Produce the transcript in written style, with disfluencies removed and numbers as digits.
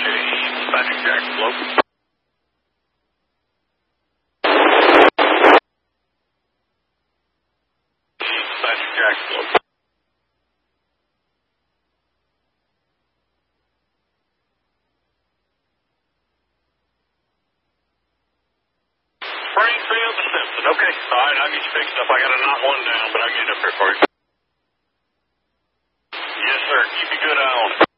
Patrick Jackson, hello. Patrick Jackson, hello. Springfield to Simpson. Okay. All right, I'll get you fixed up. I got to knock one down, but I'll get it up here for you. Yes, sir. Keep a good eye on it.